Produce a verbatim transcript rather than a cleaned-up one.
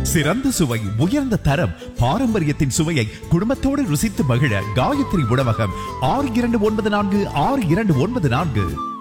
சிறந்த சுவை, உயர்ந்த தரம், பாரம்பரியத்தின் சுவையை குடும்பத்தோடு ருசித்து மகிழ காயத்ரி உணவகம். ஆறு இரண்டு ஒன்பது நான்கு ஆறு இரண்டு ஒன்பது நான்கு.